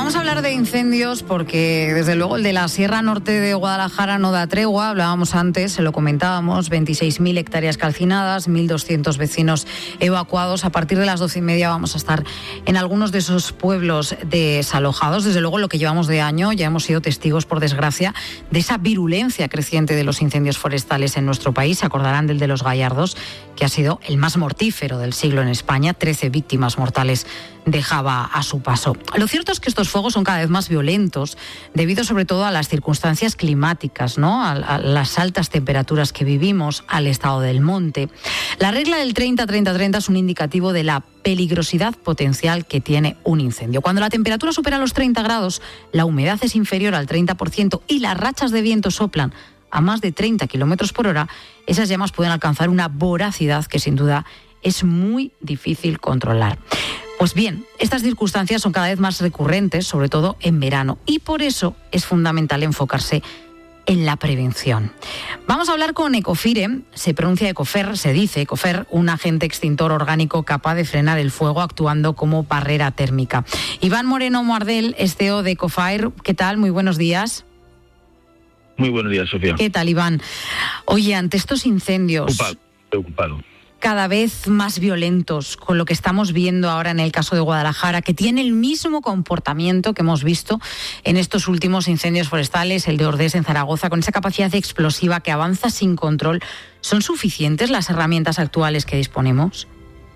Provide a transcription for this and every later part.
Vamos a hablar de incendios porque, desde luego, el de la Sierra Norte de Guadalajara no da tregua. Hablábamos antes, se lo comentábamos, 26.000 hectáreas calcinadas, 1.200 vecinos evacuados. A partir de las 12:30 vamos a estar en algunos de esos pueblos desalojados. Desde luego, lo que llevamos de año, ya hemos sido testigos, por desgracia, de esa virulencia creciente de los incendios forestales en nuestro país. Se acordarán del de los Gallardos, que ha sido el más mortífero del siglo en España. 13 víctimas mortales dejaba a su paso. Lo cierto es que estos fuegos son cada vez más violentos, debido sobre todo a las circunstancias climáticas, ¿no? A las altas temperaturas que vivimos, al estado del monte. La regla del 30-30-30 es un indicativo de la peligrosidad potencial que tiene un incendio. Cuando la temperatura supera los 30 grados, la humedad es inferior al 30% y las rachas de viento soplan a más de 30 kilómetros por hora, esas llamas pueden alcanzar una voracidad que sin duda es muy difícil controlar. Pues bien, estas circunstancias son cada vez más recurrentes, sobre todo en verano, y por eso es fundamental enfocarse en la prevención. Vamos a hablar con Ecofire, se pronuncia Ecofer, se dice Ecofer, un agente extintor orgánico capaz de frenar el fuego actuando como barrera térmica. Iván Moreno Muardel es CEO de Ecofire. ¿Qué tal? Muy buenos días. Muy buenos días, Sofía. ¿Qué tal, Iván? Oye, ante estos incendios preocupado. Cada vez más violentos, con lo que estamos viendo ahora en el caso de Guadalajara, que tiene el mismo comportamiento que hemos visto en estos últimos incendios forestales, el de Ordés en Zaragoza, con esa capacidad explosiva que avanza sin control, ¿son suficientes las herramientas actuales que disponemos?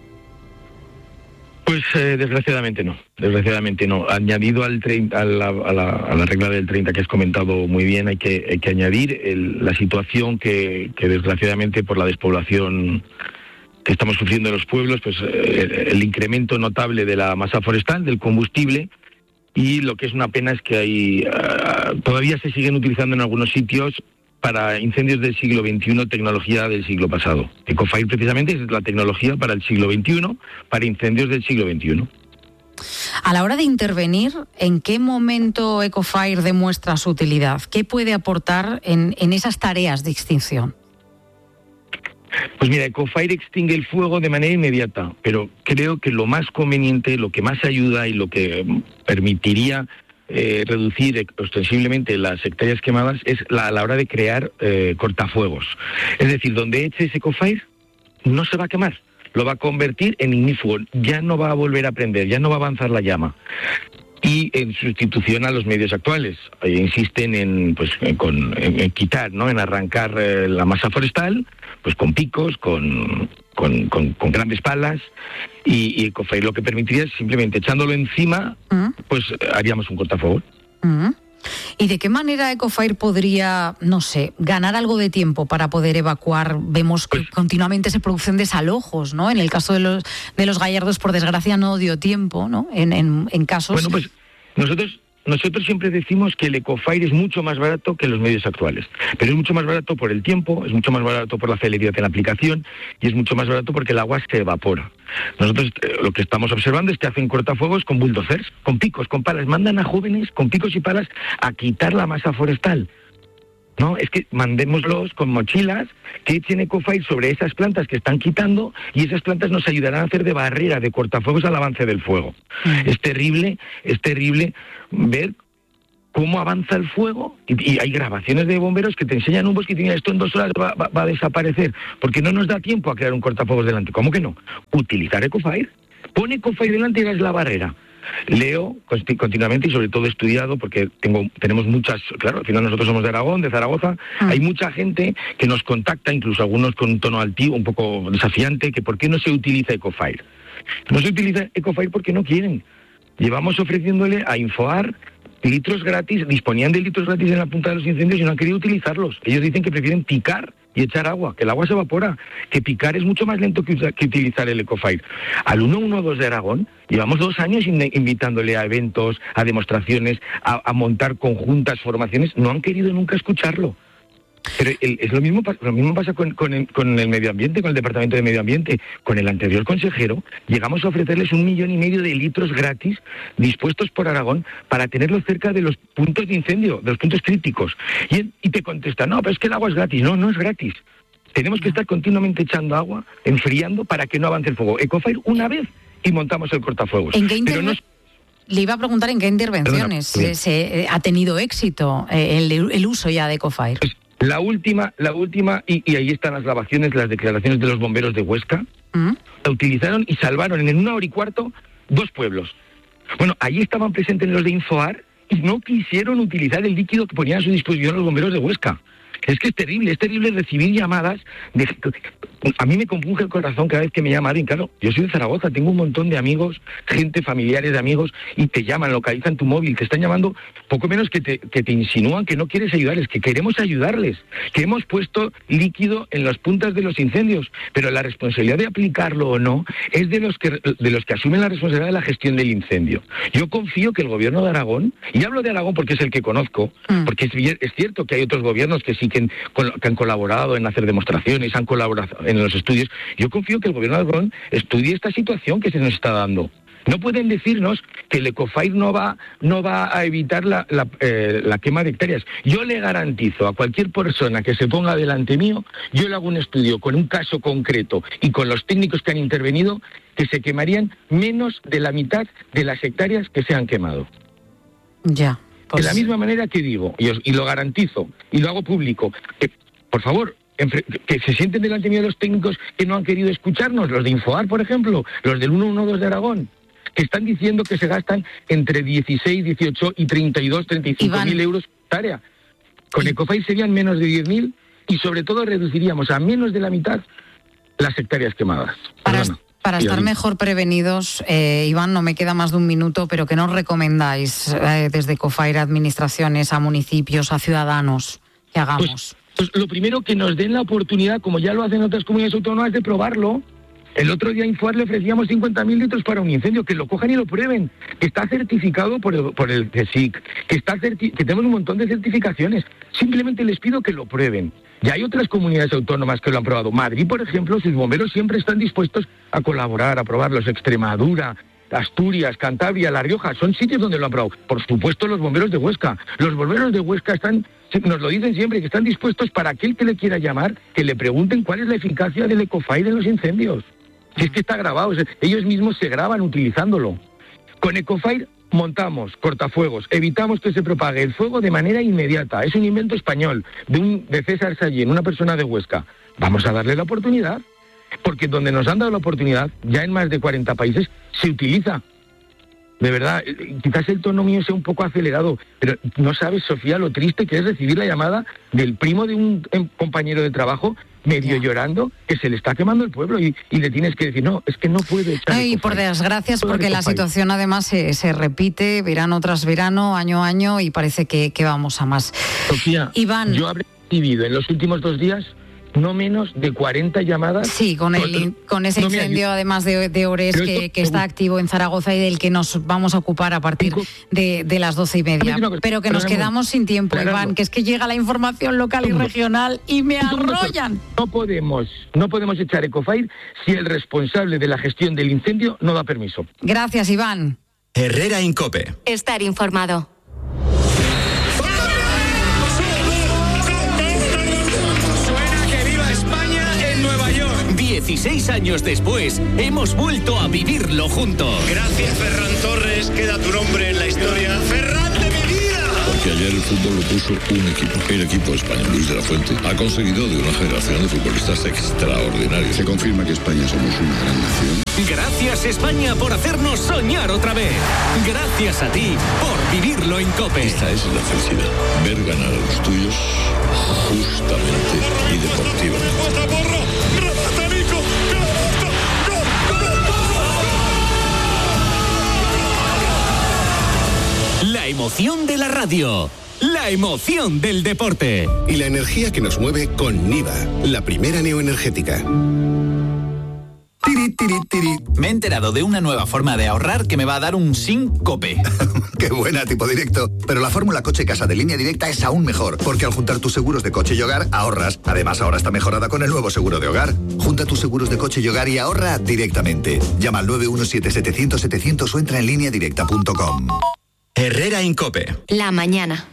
Pues desgraciadamente no. Añadido al 30, a la regla del 30 que has comentado muy bien, hay que añadir la situación que desgraciadamente por la despoblación que estamos sufriendo en los pueblos, pues el incremento notable de la masa forestal, del combustible, y lo que es una pena es que todavía se siguen utilizando en algunos sitios para incendios del siglo XXI, tecnología del siglo pasado. Ecofire precisamente es la tecnología para el siglo XXI, para incendios del siglo XXI. A la hora de intervenir, ¿en qué momento Ecofire demuestra su utilidad? ¿Qué puede aportar en esas tareas de extinción? Pues mira, Ecofire extingue el fuego de manera inmediata, pero creo que lo más conveniente, lo que más ayuda y lo que permitiría reducir ostensiblemente las hectáreas quemadas es a la hora de crear cortafuegos. Es decir, donde eches Ecofire no se va a quemar, lo va a convertir en ignífugo, ya no va a volver a prender, ya no va a avanzar la llama. Y en sustitución a los medios actuales, insisten en quitar, ¿no? En arrancar la masa forestal, pues con picos, con grandes palas, y Ecofire lo que permitiría es simplemente echándolo encima, pues haríamos un cortafuegos. ¿Y de qué manera Ecofire podría, no sé, ganar algo de tiempo para poder evacuar? Vemos que continuamente se producen desalojos, ¿no? En el caso de los Gallardos, por desgracia, no dio tiempo, ¿no? En casos... Bueno, pues nosotros siempre decimos que el Ecofire es mucho más barato que los medios actuales, pero es mucho más barato por el tiempo, es mucho más barato por la celeridad en la aplicación y es mucho más barato porque el agua se evapora. Nosotros lo que estamos observando es que hacen cortafuegos con bulldozers, con picos, con palas, mandan a jóvenes con picos y palas a quitar la masa forestal. No, es que mandémoslos con mochilas que echen Ecofire sobre esas plantas que están quitando y esas plantas nos ayudarán a hacer de barrera, de cortafuegos al avance del fuego. Es terrible ver cómo avanza el fuego y hay grabaciones de bomberos que te enseñan un bosque y te dicen esto en 2 horas va a desaparecer porque no nos da tiempo a crear un cortafuegos delante. ¿Cómo que no? Utilizar Ecofire. Pon Ecofire delante y hagas la barrera. Leo continuamente y sobre todo he estudiado porque tenemos muchas, claro, al final nosotros somos de Aragón, de Zaragoza, hay mucha gente que nos contacta, incluso algunos con un tono altivo, un poco desafiante, que ¿por qué no se utiliza Ecofire? No se utiliza Ecofire porque no quieren. Llevamos ofreciéndole a Infoar litros gratis, disponían de litros gratis en la punta de los incendios y no han querido utilizarlos. Ellos dicen que prefieren picar y echar agua, que el agua se evapora, que picar es mucho más lento que utilizar el Ecofire. Al 112 de Aragón llevamos 2 años invitándole a eventos, a demostraciones, a montar conjuntas, formaciones, no han querido nunca escucharlo. Pero lo mismo pasa con el medio ambiente, con el Departamento de Medio Ambiente. Con el anterior consejero llegamos a ofrecerles 1,5 millones de litros gratis dispuestos por Aragón para tenerlos cerca de los puntos de incendio, de los puntos críticos. Y te contesta, no, pero es que el agua es gratis. No, no es gratis. Tenemos que estar continuamente echando agua, enfriando para que no avance el fuego. Ecofire una vez y montamos el cortafuegos. ¿En qué le iba a preguntar en qué intervenciones se ha tenido éxito el uso ya de Ecofire. Pues la última, y ahí están las grabaciones, las declaraciones de los bomberos de Huesca, la utilizaron y salvaron en 1 hora y cuarto 2 pueblos. Bueno, ahí estaban presentes los de Infoar y no quisieron utilizar el líquido que ponían a su disposición los bomberos de Huesca. Es que es terrible recibir llamadas a mí me compunge el corazón cada vez que me llaman. Y claro, yo soy de Zaragoza, tengo un montón de amigos, gente, familiares de amigos, y te llaman, localizan tu móvil, te están llamando poco menos que te insinúan que no quieres ayudarles, que queremos ayudarles, que hemos puesto líquido en las puntas de los incendios, pero la responsabilidad de aplicarlo o no es de los que asumen la responsabilidad de la gestión del incendio. Yo confío que el gobierno de Aragón, y hablo de Aragón porque es el que conozco, porque es cierto que hay otros gobiernos que sí que han colaborado en hacer demostraciones, han colaborado en los estudios. Yo confío que el gobierno de Aragón estudie esta situación que se nos está dando. No pueden decirnos que el Ecofire no va a evitar la quema de hectáreas. Yo le garantizo a cualquier persona que se ponga delante mío, yo le hago un estudio con un caso concreto y con los técnicos que han intervenido, que se quemarían menos de la mitad de las hectáreas que se han quemado. Ya. Pues... De la misma manera que digo, y lo garantizo, y lo hago público, por favor, que se sienten delante mío los técnicos que no han querido escucharnos, los de Infoar, por ejemplo, los del 112 de Aragón, que están diciendo que se gastan entre 16, 18 y 32, 35.000 euros por hectárea. Con Ecofire serían menos de 10.000 y sobre todo reduciríamos a menos de la mitad las hectáreas quemadas. Para estar mejor prevenidos, Iván, no me queda más de un minuto, pero ¿qué nos recomendáis desde Ecofire a administraciones, a municipios, a ciudadanos que hagamos? Pues lo primero, que nos den la oportunidad, como ya lo hacen otras comunidades autónomas, de probarlo. El otro día a Infoar le ofrecíamos 50.000 litros para un incendio, que lo cojan y lo prueben, que está certificado por el CSIC, que tenemos un montón de certificaciones. Simplemente les pido que lo prueben. Ya hay otras comunidades autónomas que lo han probado. Madrid, por ejemplo, sus bomberos siempre están dispuestos a colaborar, a probarlos. Extremadura, Asturias, Cantabria, La Rioja, son sitios donde lo han probado. Por supuesto, los bomberos de Huesca. Los bomberos de Huesca nos lo dicen siempre, que están dispuestos para aquel que le quiera llamar, que le pregunten cuál es la eficacia del Ecofire en los incendios. Si es que está grabado, ellos mismos se graban utilizándolo. Con Ecofire montamos cortafuegos, evitamos que se propague el fuego de manera inmediata. Es un invento español, de César Sallén, una persona de Huesca. Vamos a darle la oportunidad, porque donde nos han dado la oportunidad, ya en más de 40 países, se utiliza. De verdad, quizás el tono mío sea un poco acelerado, pero no sabes, Sofía, lo triste que es recibir la llamada del primo de un compañero de trabajo, medio llorando, que se le está quemando el pueblo y le tienes que decir, no, es que no puede echar. Y por desgracia, porque la situación además se repite verano tras verano, año a año, y parece que vamos a más. Sofía, Iván, yo habré recibido en los últimos 2 días no menos de 40 llamadas. Sí, con ese incendio además de Ores que está activo en Zaragoza y del que nos vamos a ocupar a partir de las 12:30. Pero que nos quedamos sin tiempo, Iván, que es que llega la información local y regional y me arrollan. No podemos echar Ecofire si el responsable de la gestión del incendio no da permiso. Gracias, Iván. Herrera en COPE. Estar informado. Suena que viva España en Nueva York. 16 años después, hemos vuelto a vivirlo juntos. Gracias, Ferran Torres. Queda tu nombre en la historia. ¡Ferran de mi vida! Porque ayer el fútbol lo puso un equipo. El equipo español, Luis de la Fuente, ha conseguido de una generación de futbolistas extraordinarios. Se confirma que España somos una gran nación. Gracias, España, por hacernos soñar otra vez. Gracias a ti por vivirlo en COPE. Esta es la felicidad. Ver ganar a los tuyos justamente y deportivamente. La emoción de la radio. La emoción del deporte. Y la energía que nos mueve con Niva, la primera neoenergética. Tiri, tiri, tiri. Me he enterado de una nueva forma de ahorrar que me va a dar un síncope. ¡Qué buena, tipo directo! Pero la fórmula coche casa de Línea Directa es aún mejor, porque al juntar tus seguros de coche y hogar, ahorras. Además, ahora está mejorada con el nuevo seguro de hogar. Junta tus seguros de coche y hogar y ahorra directamente. Llama al 917-700-700 o entra en lineadirecta.com. Herrera en COPE. La mañana.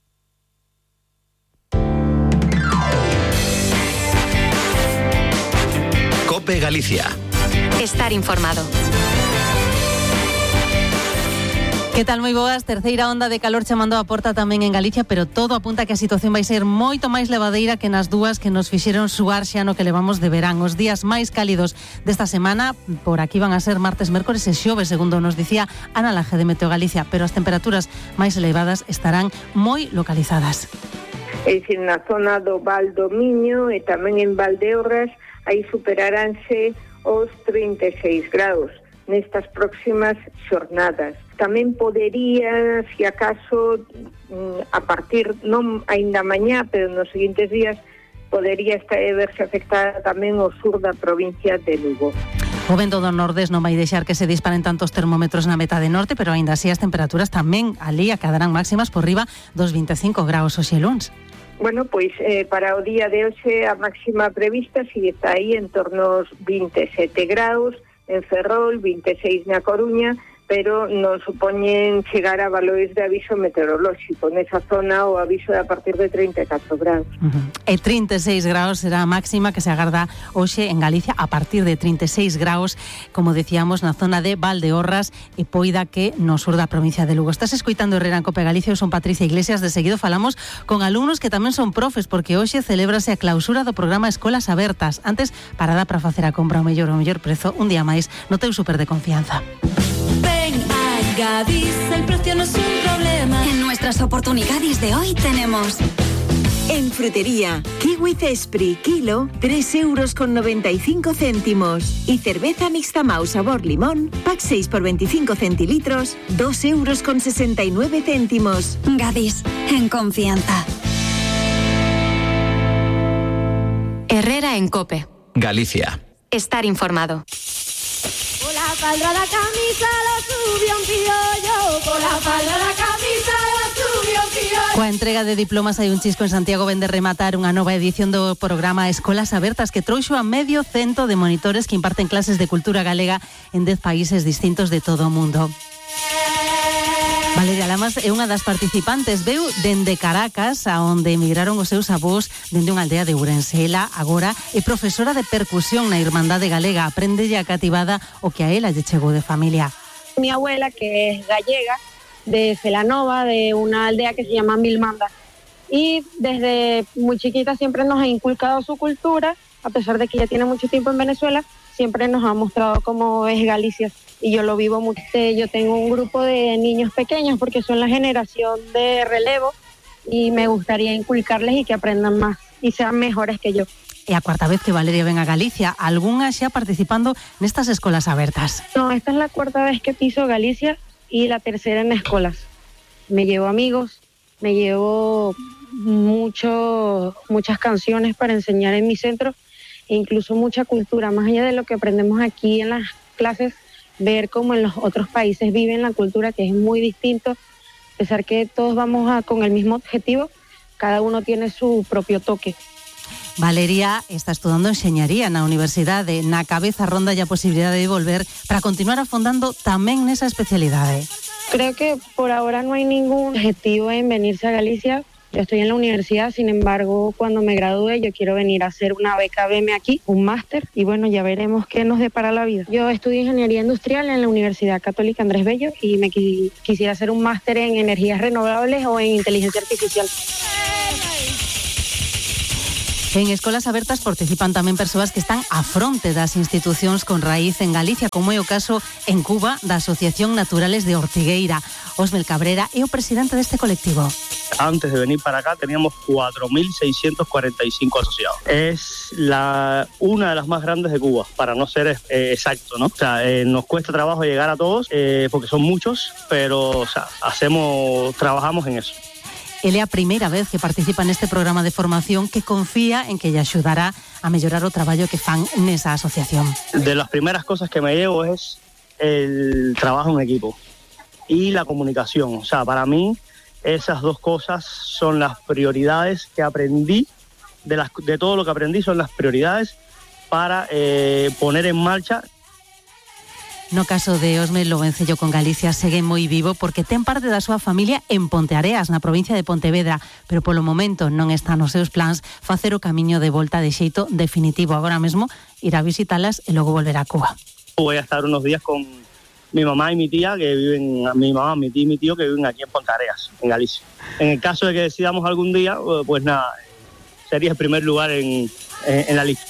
COPE Galicia. Estar informado. Que tal, moi boas? Terceira onda de calor chamando a porta tamén en Galicia, pero todo apunta que a situación vai ser moito máis levadeira que nas dúas que nos fixeron suar xa no que levamos de verán. Os días máis cálidos desta semana por aquí van a ser martes, mércores e xoves, segundo nos dicía Ana Laje de Meteo Galicia, pero as temperaturas máis elevadas estarán moi localizadas. É dicir, na zona do Val do Miño e tamén en Valdeorras, aí superaránse os 36 graus nestas próximas xornadas. Tamén podería, se acaso, a partir, non aínda mañá, pero nos seguintes días, podería verse afectada tamén o sur da provincia de Lugo. O vento do nordés non vai deixar que se disparen tantos termómetros na metade norte, pero aínda así as temperaturas tamén ali acadarán máximas por riba dos 25 graus hoxe luns. Bueno, pois para o día de hoxe a máxima prevista si está aí en torno aos 27 graus, en Ferrol, 26 na Coruña, pero non supoñen chegar a valores de aviso meteorolóxico. Nesa zona o aviso é a partir de 34 graus. E 36 graus será a máxima que se agarda hoxe en Galicia a partir de 36 graus, como decíamos, na zona de Valdeorras e poida que no sur da provincia de Lugo. Estás escoitando Herrera en Cope Galicia, eu son Patricia Iglesias. De seguido falamos con alumnos que tamén son profes, porque hoxe celébrase a clausura do programa Escolas Abertas. Antes, parada para facer a compra ao mellor prezo, un día máis no teu súper de confianza. Gadis, el precio no es un problema. En nuestras oportunidades de hoy tenemos... En frutería, kiwi Cespri, kilo, 3,95 €. Y cerveza mixta Mau sabor limón, pack 6 por 25 centilitros, 2,69 €. Gadis, en confianza. Herrera en Cope. Galicia. Estar informado. Por la falda la camisa lo subió un piollo. Por la falda la camisa lo subió un piollo. Coa entrega de diplomas hai un chisco en Santiago vende rematar unha nova edición do programa Escolas Abertas que trouxo a medio cento de monitores que imparten clases de cultura galega en 10 países distintos de todo o mundo. Valeria Lamas é unha das participantes, veu dende Caracas, a onde emigraron os seus avós dende unha aldea de Ourense. Ela agora é profesora de percusión na Irmandade Galega, aprendelle a cativada o que a ela lle chegou de familia. Mi abuela, que es gallega, de Celanova, de una aldea que se llama Milmanda, y desde muy chiquita siempre nos ha inculcado su cultura, a pesar de que ya tiene mucho tiempo en Venezuela, siempre nos ha mostrado cómo es Galicia. Y yo lo vivo mucho. Yo tengo un grupo de niños pequeños porque son la generación de relevo y me gustaría inculcarles y que aprendan más y sean mejores que yo. É a cuarta vez que Valeria ven a Galicia, algunha xa participando nestas escolas abertas. No, esta es la cuarta vez que piso Galicia y la tercera en escuelas. Me llevo amigos, me llevo muchas canciones para enseñar en mi centro e incluso mucha cultura, más allá de lo que aprendemos aquí en las clases, ver cómo en los otros países viven la cultura, que es muy distinto, a pesar que todos vamos con el mismo objetivo, cada uno tiene su propio toque. Valeria está estudando enxeñaría na universidade, na cabeza ronda a posibilidade de volver para continuar afondando tamén nesa especialidade. Creo que por ahora no hay ningún objetivo en venirse a Galicia. Yo estoy en la universidad, sin embargo, cuando me gradúe yo quiero venir a hacer una beca BM aquí, un máster, y bueno, ya veremos qué nos depara la vida. Yo estudio Ingeniería Industrial en la Universidad Católica Andrés Bello y me quisiera hacer un máster en energías renovables o en inteligencia artificial. En Escolas Abertas participan tamén persoas que están á fronte das institucións con raíz en Galicia, como é o caso en Cuba da Asociación Naturales de Ortigueira. Osmel Cabrera é o presidente deste colectivo. Antes de venir para acá teníamos 4.645 asociados. Es una de las más grandes de Cuba, para no ser exacto, ¿no? O sea, nos cuesta trabajo llegar a todos porque son muchos, pero o sea, trabajamos en eso. Ele é a primeira vez que participa neste programa de formación que confía en que lle axudará a mellorar o traballo que fan nesa asociación. De las primeras cosas que me llevo es el trabajo en equipo y la comunicación. O sea, para mí esas dos cosas son las prioridades que aprendí, de todo lo que aprendí son las prioridades para poner en marcha. No caso de Osmel, o vencello con Galicia segue moi vivo porque ten parte da súa familia en Ponteareas, na provincia de Pontevedra, pero polo momento non está nos seus plans facer o camiño de volta de xeito definitivo. Agora mesmo ir a visitalas e logo volver a Cuba. Voy a estar unos días con mi mamá y mi tía que viven, mi mamá, mi tía y mi tío que viven aquí en Pontareas, en Galicia. En el caso de que decidamos algún día, pues nada, sería el primer lugar en la lista.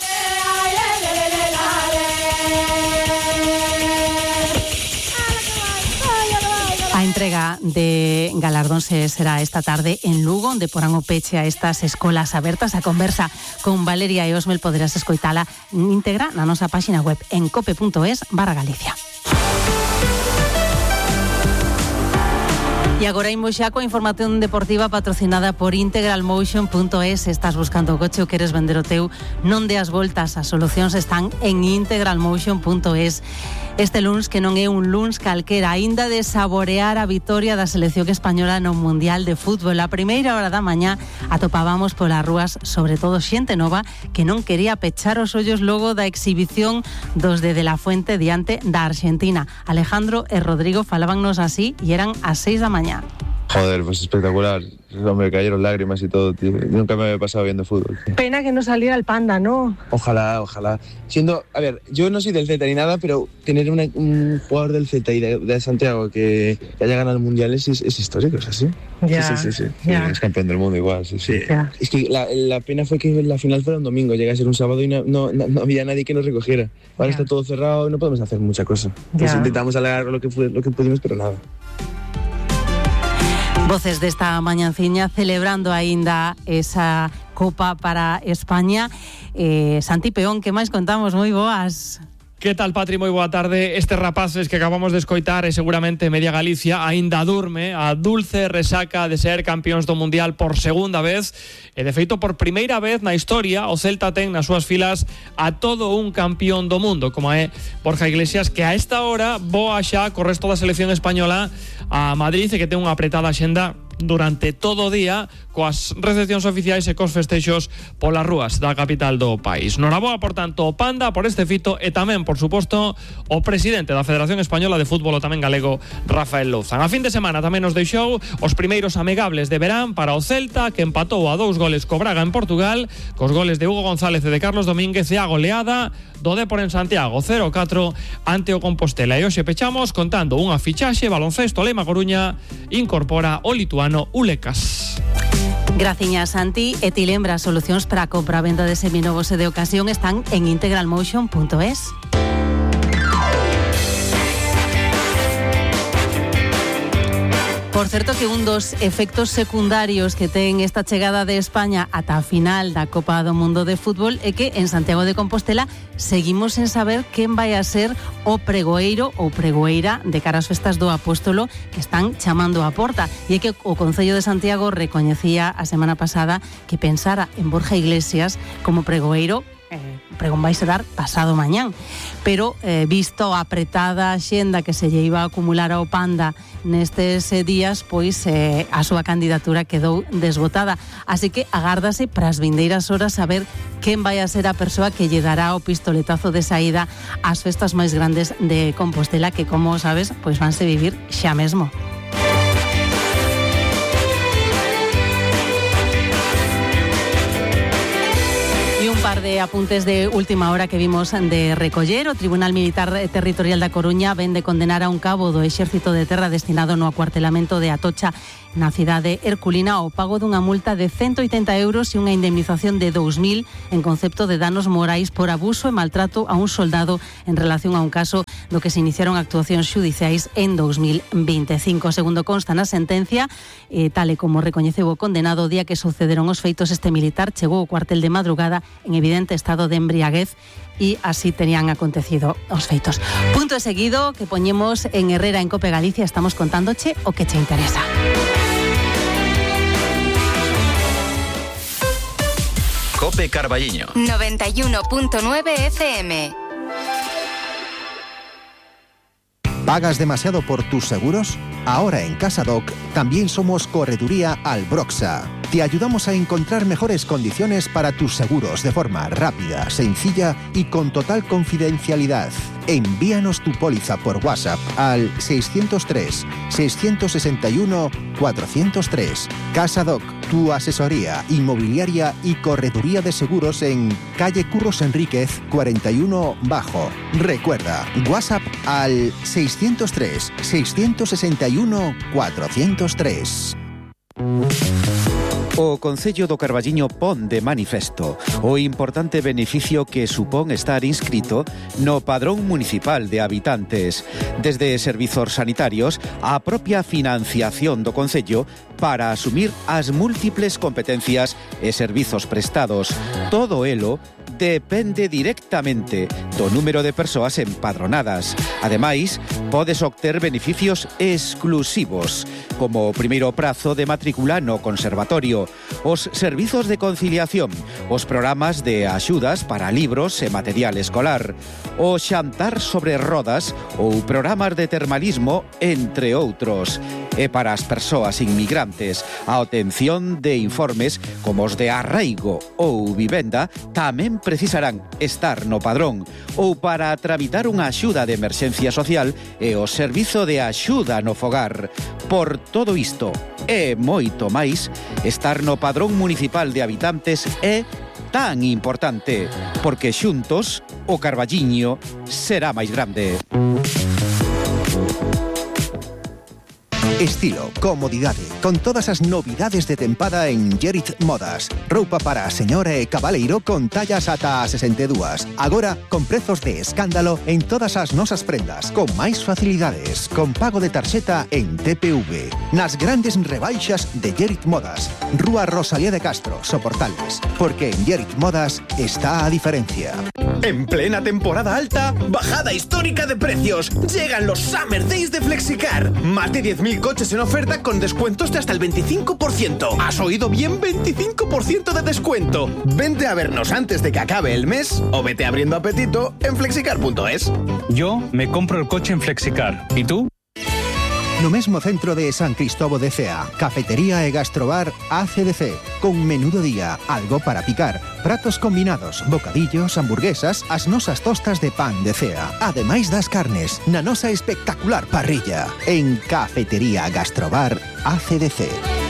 A entrega de galardóns será esta tarde en Lugo, onde porán o peche a estas escolas abertas. A conversa con Valeria e Osmel poderás escoitala íntegra na nosa páxina web en cope.es/Galicia. E agora imos xa coa información deportiva patrocinada por integralmotion.es. Estás buscando o coche ou queres vender o teu, non deas voltas, as solucións están en integralmotion.es. Este luns, que non é un luns calquera, aínda de saborear a vitoria da selección española no Mundial de Fútbol. A primeira hora da mañá atopábamos polas rúas, sobre todo xente nova, que non quería pechar os ollos logo da exhibición dos de la Fuente diante da Argentina. Alejandro e Rodrigo falábannos así e eran as 6 da mañá. Joder, pues espectacular. Me cayeron lágrimas y todo, tío. Nunca me había pasado viendo fútbol. Pena que no saliera el Panda, ¿no? Ojalá. A ver, yo no soy del Celta ni nada, pero tener un jugador del Celta y de Santiago que haya ganado el Mundial es histórico, ¿es así? Ya, sí. Ya. Es campeón del mundo igual, sí. Ya. Es que la pena fue que la final fuera un domingo, llega a ser un sábado y no había nadie que nos recogiera. Ahora está todo cerrado y no podemos hacer mucha cosa. Entonces intentamos alargar lo que pudimos, pero nada. Voces desta mañanciña celebrando aínda esa Copa para España. Santi Peón, que máis contamos? Moi boas. Que tal, Patri? Moi boa tarde. Estes rapaces que acabamos de escoitar e seguramente media Galicia aínda durme a dulce resaca de ser campións do Mundial por segunda vez e de feito por primeira vez na historia o Celta ten nas súas filas a todo un campión do mundo, como é Borja Iglesias, que a esta hora voa xa co resto da selección española a Madrid e que ten unha apretada axenda durante todo o día coas recepcións oficiais e cos festexos polas rúas da capital do país. Noraboa, por tanto, o Panda por este fito e tamén, por suposto, o presidente da Federación Española de Fútbol, o tamén galego, Rafael Louzán. A fin de semana tamén nos deixou os primeiros amigables de verán para o Celta, que empatou a 2 goles co Braga en Portugal, cos goles de Hugo González e de Carlos Domínguez, e a goleada do Dépor en Santiago 0-4 ante o Compostela. E hoxe pechamos contando unha fichaxe. Baloncesto Lema Coruña incorpora o lituano Ulecas. Graciñas, Santi. E ti lembra, solucións para a compra e venda de seminovos e de ocasión están en integralmotion.es. Por certo que un dos efectos secundarios que ten esta chegada de España ata a final da Copa do Mundo de Fútbol é que en Santiago de Compostela seguimos sen saber quen vai a ser o pregoeiro ou pregoeira de cara ás festas do Apóstolo que están chamando á porta. E é que o Concello de Santiago recoñecía a semana pasada que pensara en Borja Iglesias como pregoeiro. Pregón vai se dar pasado mañán, pero visto a apretada xenda que se lle iba a acumular ao Panda nestes días, pois a súa candidatura quedou desbotada, así que agárdase para as vindeiras horas saber quen vai a ser a persoa que lle dará o pistoletazo de saída ás festas máis grandes de Compostela, que como sabes, pois vanse vivir xa mesmo. Par de apuntes de última hora que vimos de recoller. O Tribunal Militar Territorial da Coruña ven de condenar a un cabo do Exército de Terra destinado no acuartelamento de Atocha na cidade herculina ao pago dunha multa de 180 euros e unha indemnización de 2.000 en concepto de danos morais por abuso e maltrato a un soldado en relación a un caso do que se iniciaron actuacións xudiciais en 2025. Segundo consta na sentencia, tal e como recoñeceu o condenado, o día que sucederon os feitos, este militar chegou ao cuartel de madrugada en evidente estado de embriaguez e así tenían acontecido os feitos. Punto e seguido que poñemos en Herrera en Cope Galicia. Estamos contándoche o que che interesa. Cope Carballiño 91.9 FM. ¿Pagas demasiado por tus seguros? Ahora en CasaDoc también somos Correduría Albroxa. Te ayudamos a encontrar mejores condiciones para tus seguros de forma rápida, sencilla y con total confidencialidad. Envíanos tu póliza por WhatsApp al 603-661-403. Casa Doc, tu asesoría inmobiliaria y correduría de seguros en calle Curros Enríquez 41 Bajo. Recuerda, WhatsApp al 603-661-403. O Concello do Carballiño pon de manifesto o importante beneficio que supón estar inscrito no Padrón Municipal de Habitantes, desde servizos sanitarios á propia financiación do Concello para asumir as múltiples competencias e servizos prestados. Todo elo depende directamente do número de persoas empadronadas. Ademais, podes obter beneficios exclusivos, como o primeiro prazo de matrícula no conservatorio, os servizos de conciliación, os programas de axudas para libros e material escolar, o xantar sobre rodas ou programas de termalismo, entre outros. E para as persoas inmigrantes, a obtención de informes como os de arraigo ou vivenda tamén precisarán estar no padrón, ou para tramitar unha axuda de emerxencia social e o servizo de axuda no fogar. Por todo isto e moito máis, estar no Padrón Municipal de Habitantes é tan importante, porque xuntos o Carballiño será máis grande. Estilo, comodidade, con todas as novidades de tempada en Gerit Modas. Roupa para a señora e cabaleiro con tallas ata a 62. Agora, con prezos de escándalo en todas as nosas prendas, con máis facilidades, con pago de tarxeta en TPV. Nas grandes rebaixas de Gerit Modas. Rúa Rosalía de Castro, Soportales. Porque en Gerit Modas está a diferencia. En plena temporada alta, bajada histórica de precios. Llegan los Summer Days de Flexicar. Más de 10.000 coches en oferta con descuentos de hasta el 25%. ¿Has oído bien? 25% de descuento. Vente a vernos antes de que acabe el mes o vete abriendo apetito en flexicar.es. Yo me compro el coche en Flexicar. ¿Y tú? No mesmo centro de San Cristóbal de Cea, cafetería e gastrobar ACDC, con menú do día, algo para picar, pratos combinados, bocadillos, hamburguesas, as nosas tostas de pan de Cea, ademais das carnes, na nosa espectacular parrilla, en Cafetería Gastrobar ACDC.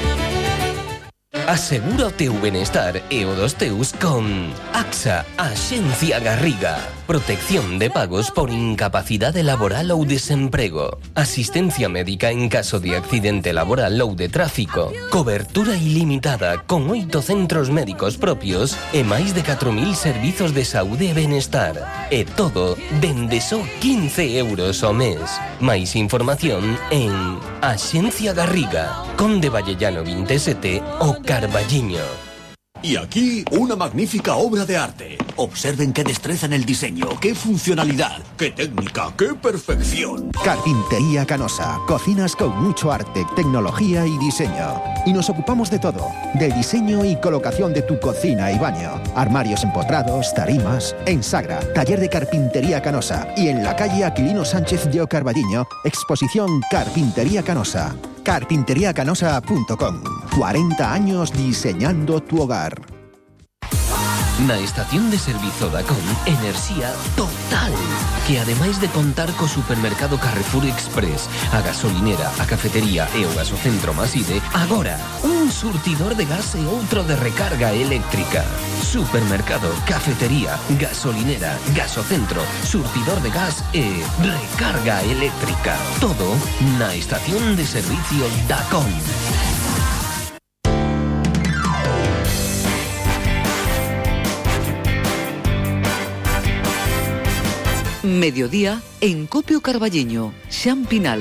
Asegura o teu benestar e o dos teus con AXA, Axencia Garriga. Protección de pagos por incapacidade laboral ou desemprego. Asistencia médica en caso de accidente laboral ou de tráfico. Cobertura ilimitada con 8 centros médicos propios e máis de 4.000 servizos de saúde e benestar. E todo dende só 15 euros ao mes. Máis información en Axencia Garriga, Conde Vallellano 27 o Carballiño. Y aquí, una magnífica obra de arte. Observen qué destreza en el diseño, qué funcionalidad, qué técnica, qué perfección. Carpintería Canosa. Cocinas con mucho arte, tecnología y diseño. Y nos ocupamos de todo. Del diseño y colocación de tu cocina y baño. Armarios empotrados, tarimas. En Sagra, taller de Carpintería Canosa. Y en la calle Aquilino Sánchez de Carballiño, exposición Carpintería Canosa. Carpinteriacanosa.com. 40 años diseñando tu hogar. Na estación de servizo Dacon, enerxía total, que ademais de contar co supermercado Carrefour Express, a gasolinera, a cafetería e o gasocentro Maside, agora un surtidor de gas e outro de recarga eléctrica. Supermercado, cafetería, gasolinera, gasocentro, surtidor de gas e recarga eléctrica. Todo na estación de servicio Dacon. Mediodía en Copio Carballiño, Xan Pinal.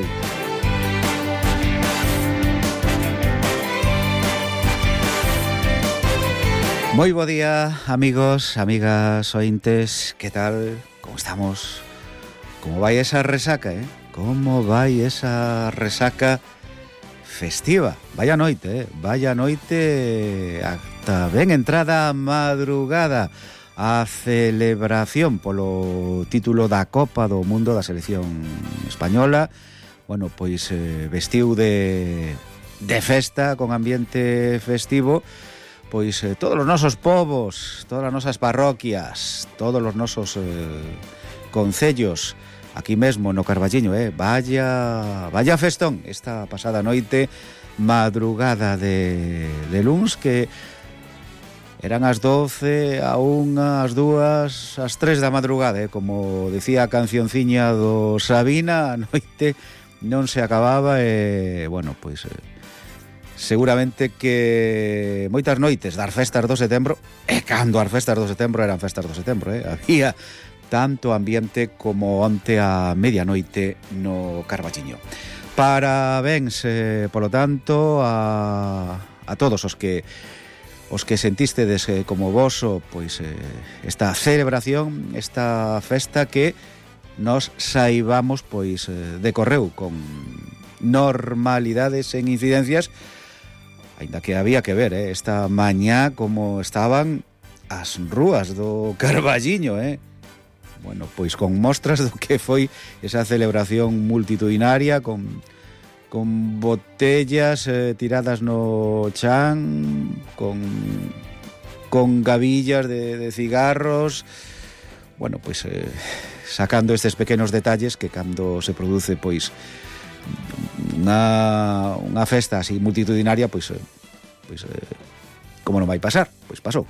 Moi bo día, amigos, amigas, ointes, que tal? Como estamos? Como vai esa resaca, Como vai esa resaca festiva? Vaya noite, Vaya noite ata ben entrada a madrugada. A celebración polo título da Copa do Mundo da selección española. Bueno, pois vestiu de festa, con ambiente festivo, pois todos os nosos povos, todas as nosas parroquias, todos os nosos concellos, aquí mesmo no Carballiño, vaya festón esta pasada noite, madrugada de luns, que eran as 12, a 1, as 2, as 3 da madrugada, como decía a cancionciña do Sabina, a noite non se acababa e, bueno, pois seguramente que moitas noites das festas do setembro, e cando as festas do setembro eran festas do setembro, había tanto ambiente como onte a medianoite no Carballiño. Parabéns, polo tanto, a todos os que sentistedes como voso pois esta celebración, esta festa que nos saibamos pois decorreu con normalidades en incidencias, aínda que había que ver esta mañá como estaban as rúas do Carballiño, bueno, pois con mostras do que foi esa celebración multitudinaria, con botellas tiradas no chan, con gavillas de cigarros, bueno, pois sacando estes pequenos detalles que cando se produce pois unha festa así multitudinaria, pois como non vai pasar, pois pasou.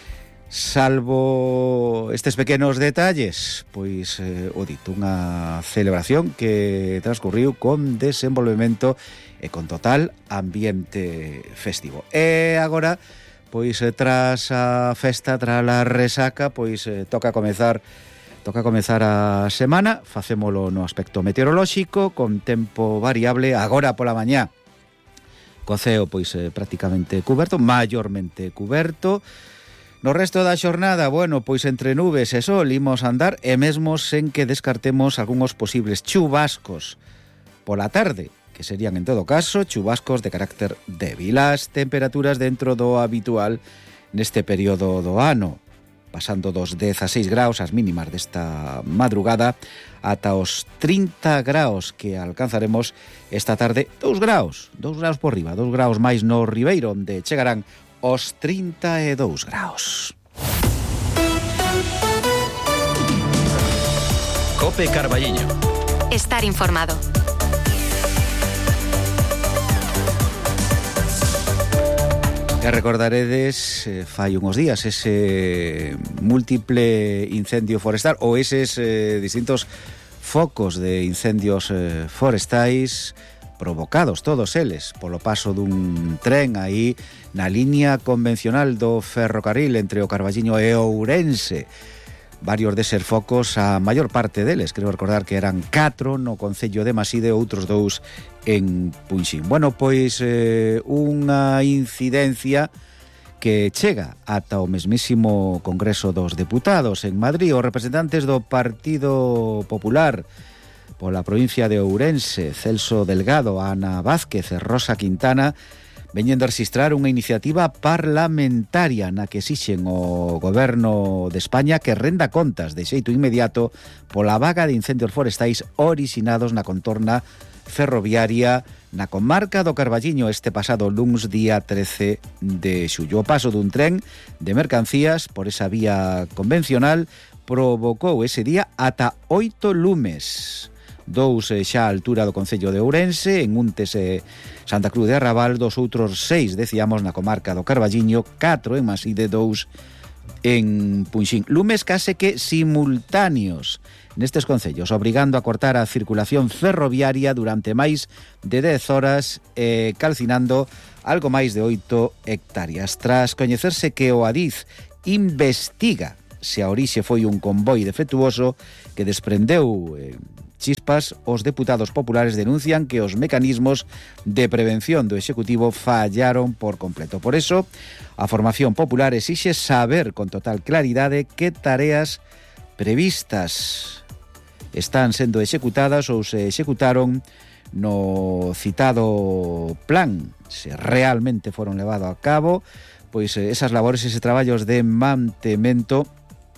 Salvo estes pequenos detalles, pois o dito, unha celebración que transcurriu con desenvolvemento e con total ambiente festivo. E agora, pois tras a festa, tras a resaca, pois toca comezar a semana. Facémolo no aspecto meteorolóxico, con tempo variable, agora pola mañá co ceo pois prácticamente cuberto, maiormente cuberto. No resto da xornada, bueno, pois entre nubes e sol imos andar, e mesmo sen que descartemos algúns posibles chubascos pola tarde, que serían en todo caso chubascos de carácter débil. As temperaturas dentro do habitual neste período do ano, pasando dos 16 graus as mínimas desta madrugada ata os 30 graus que alcanzaremos esta tarde. 2 graus por riba, 2 graus máis no Ribeiro, onde chegarán os 32 graus. Cope Carballiño. Estar informado. E recordaredes fai uns días ese múltiple incendio forestal, ou eses distintos focos de incendios forestais provocados todos eles polo paso dun tren aí na liña convencional do ferrocarril entre o Carballiño e Ourense. Varios deses focos, a maior parte deles, creo recordar que eran 4 no concello de Maside, outros 2 en Punxín. Bueno, pois unha incidencia que chega ata o mesmísimo Congreso dos Deputados en Madrid. Os representantes do Partido Popular pola provincia de Ourense, Celso Delgado, Ana Vázquez e Rosa Quintana, veñen de registrar unha iniciativa parlamentaria na que exixen o Goberno de España que renda contas de xeito inmediato pola vaga de incendios forestais orixinados na contorna ferroviaria na comarca do Carballiño este pasado luns día 13 de xullo. O paso dun tren de mercancías por esa vía convencional provocou ese día ata 8 lumes. 2 xa a altura do concello de Ourense, en Untes e Santa Cruz de Arrabal, dos outros 6, decíamos, na comarca do Carballiño, 4 en Maside, 2 en Punxín. Lumes case que simultáneos nestes concellos, obrigando a cortar a circulación ferroviaria durante máis de 10 horas e calcinando algo máis de 8 hectáreas. Tras coñecerse que o Adif investiga se a orixe foi un convoi defectuoso que desprendeu chispas, os deputados populares denuncian que os mecanismos de prevención do Executivo fallaron por completo. Por eso, a formación popular exixe saber con total claridade que tareas previstas están sendo executadas ou se executaron no citado plan, se realmente foron levados a cabo, pois esas labores, ese traballos de mantemento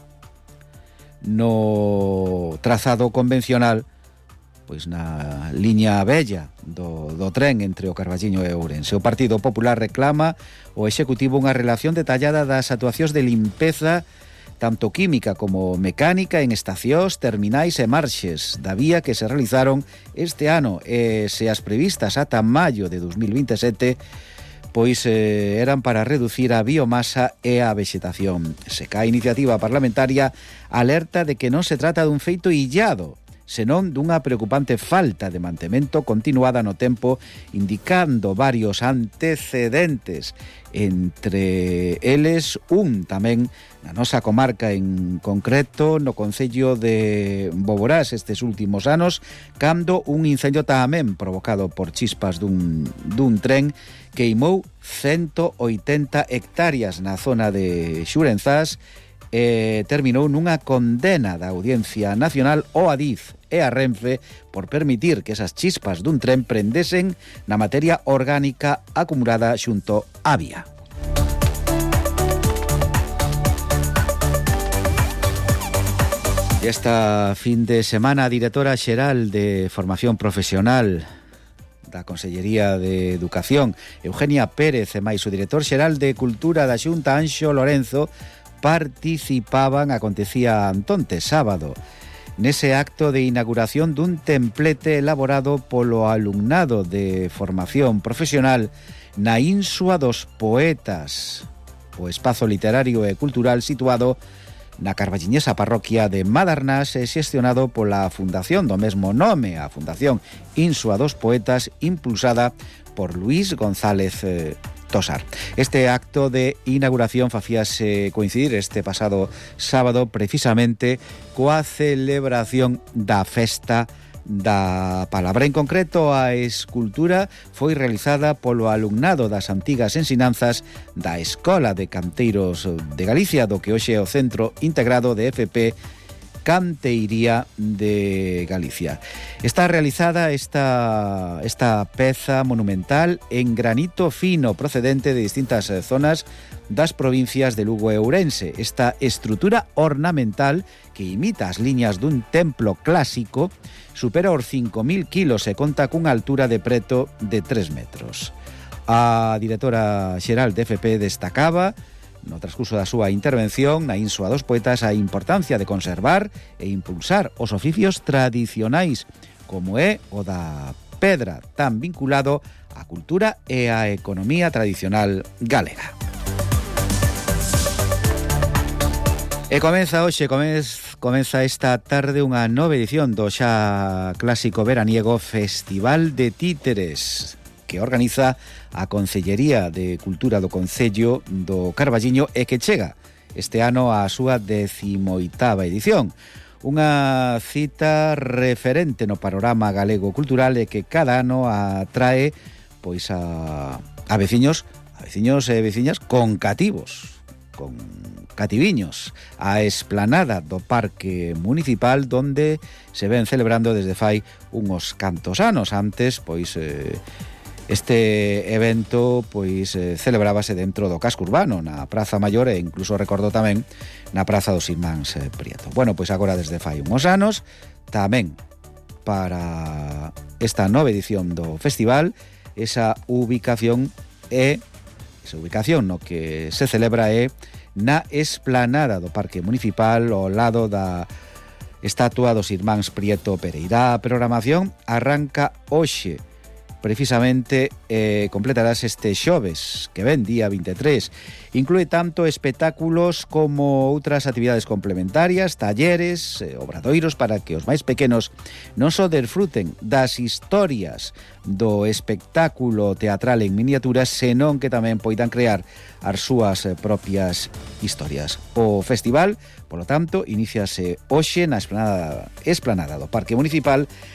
no trazado convencional, pois na liña bella do tren entre o Carballiño e Ourense. O Partido Popular reclama ao Executivo unha relación detallada das actuacións de limpeza tanto química como mecánica en estacións, terminais e marxes da vía que se realizaron este ano e se as previstas ata maio de 2027 pois eran para reducir a biomasa e a vexetación. Se ca iniciativa parlamentaria alerta de que non se trata dun feito illado, senón dunha preocupante falta de mantemento continuada no tempo, indicando varios antecedentes, entre eles un tamén na nosa comarca, en concreto no concello de Boborás estes últimos anos, cando un incendio tamén provocado por chispas dun tren queimou 180 hectáreas na zona de Xurenzás e terminou nunha condena da Audiencia Nacional ao Adif e a Renfe por permitir que esas chispas dun tren prendesen na materia orgánica acumulada xunto á vía. E esta fin de semana a directora xeral de Formación Profesional da Consellería de Educación, Eugenia Pérez, e máis o director xeral de Cultura da Xunta, Anxo Lorenzo, participaban, acontecía antonte sábado, nese acto de inauguración dun templete elaborado polo alumnado de formación profesional na Insua dos Poetas, o espazo literario e cultural situado na carballiñesa parroquia de Madernás e xestionado pola fundación do mesmo nome, a Fundación Insua dos Poetas, impulsada por Luis González Tosar. Este acto de inauguración facíase coincidir este pasado sábado precisamente coa celebración da festa da palabra. En concreto, a escultura foi realizada polo alumnado das antigas ensinanzas da Escola de Canteiros de Galicia, do que hoxe é o Centro Integrado de FP Canteiría de Galicia. Está realizada esta peza monumental en granito fino procedente de distintas zonas das provincias de Lugo e Ourense. Esta estrutura ornamental que imita as liñas dun templo clásico supera os 5.000 kilos e conta cunha altura de preto de 3 metros. A directora xeral de FP destacaba no transcurso da súa intervención na Insua dos Poetas a importancia de conservar e impulsar os oficios tradicionais, como é o da pedra, tan vinculado á cultura e á economía tradicional galega. E comeza esta tarde unha nova edición do xa clásico veraniego Festival de Títeres, que organiza a Consellería de Cultura do Concello do Carballiño e que chega este ano á súa 18ª edición. Unha cita referente no panorama galego cultural e que cada ano atrae pois a veciños e veciñas con cativiños, a esplanada do Parque Municipal, donde se ven celebrando desde fai uns cantos anos. Antes, pois este evento pois celebrábase dentro do casco urbano, na Praza Maior e incluso recordo tamén na Praza dos Irmáns Prieto. Bueno, pois agora desde fai uns anos, tamén para esta nova edición do festival, esa ubicación no que se celebra é na esplanada do Parque Municipal ao lado da estatua dos Irmáns Prieto Pereira. A programación arranca hoxe, precisamente completarás este xoves que ven, día 23. Inclúe tanto espectáculos como outras actividades complementarias, talleres, obradoiros para que os máis pequenos non só desfruten das historias do espectáculo teatral en miniaturas, senón que tamén poidan crear as súas propias historias. O festival, polo tanto, iníciase hoxe na esplanada do Parque Municipal